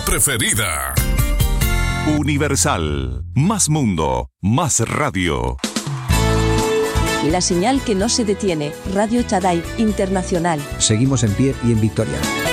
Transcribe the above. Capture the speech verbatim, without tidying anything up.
preferida. Universal. Más mundo. Más radio. La señal que no se detiene. Radio Chaday Internacional. Seguimos en pie y en victoria.